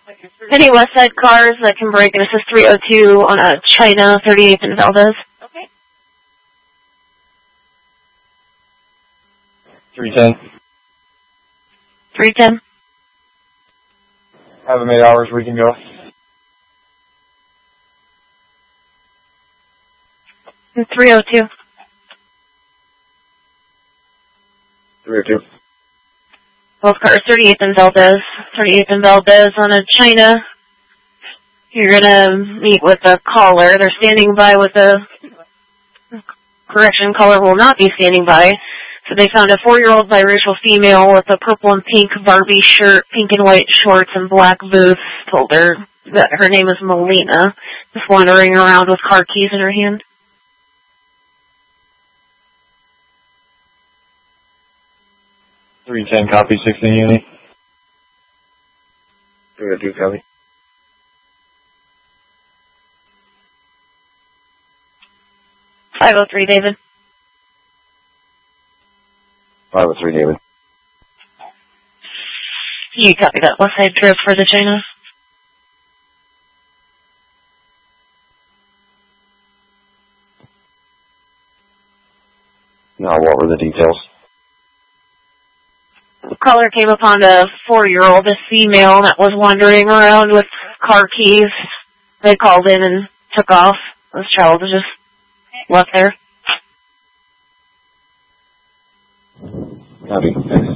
Any West Side cars that can break and assist 302 on a China 38th and Valdez. Okay. 310. 310. Have them 8 hours, we can go. 302. 302. Both cars, 38th and Valdez. 38th and Valdez on a China. You're gonna meet with a caller. They're standing by with a... Correction, caller will not be standing by. So they found a 4-year-old biracial female with a purple and pink Barbie shirt, pink and white shorts, and black boots. Told her that her name is Melina. Just wandering around with car keys in her hand. 310, copy, 16 Uni. 302, copy. .503, David. 503, David. You copy that. West Side trip for the China. Now, what were the details? The caller came upon a 4-year-old, a female, that was wandering around with car keys. They called in and took off. This child was just left there. Copy.